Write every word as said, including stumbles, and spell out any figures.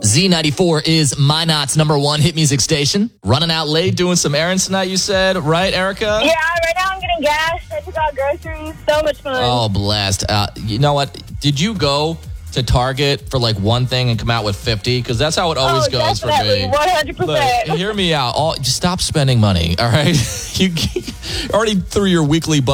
Z ninety-four is Minot's number one hit music station. Running out late, doing some errands tonight, you said, right, Erica? Yeah, right now I'm getting gas. I took out groceries. So much fun. Oh, blessed. Uh, you know what? Did you go to Target for like one thing and come out with fifty? Because that's how it always oh, goes for definitely. me. one hundred percent. Look, hear me out. All, just stop spending money, all right? You already threw your weekly budget